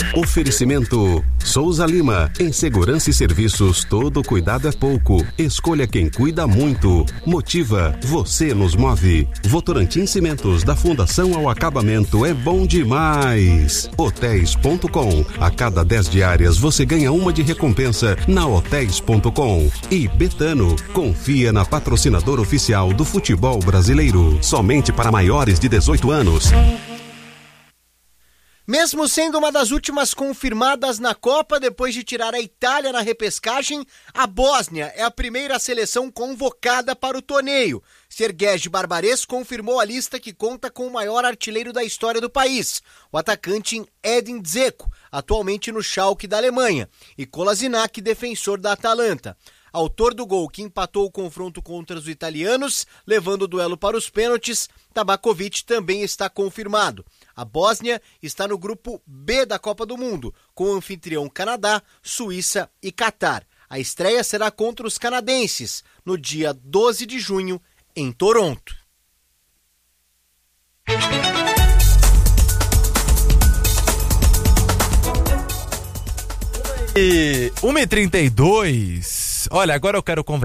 Oferecimento Souza Lima. Em segurança e serviços, todo cuidado é pouco. Escolha quem cuida muito. Motiva, você nos move. Votorantim Cimentos, da fundação ao acabamento, é bom demais. Hotéis.com. A cada 10 diárias você ganha uma de recompensa na Hotéis.com. E Betano, confia na patrocinadora oficial do futebol brasileiro. Somente para maiores de 18 anos. Mesmo sendo uma das últimas confirmadas na Copa, depois de tirar a Itália na repescagem, a Bósnia é a primeira seleção convocada para o torneio. Sergej Barbares confirmou a lista que conta com o maior artilheiro da história do país, o atacante Edin Dzeko, atualmente no Schalke da Alemanha, e Kolasinac, defensor da Atalanta. Autor do gol que empatou o confronto contra os italianos, levando o duelo para os pênaltis, Tabakovic também está confirmado. A Bósnia está no grupo B da Copa do Mundo, com o anfitrião Canadá, Suíça e Catar. A estreia será contra os canadenses, no dia 12 de junho, em Toronto. E 1h32. Olha, agora eu quero conversar.